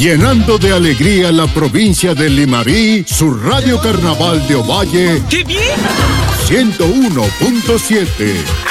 Llenando de alegría la provincia de Limarí, su Radio Carnaval de Ovalle. ¡Qué bien! 101.7.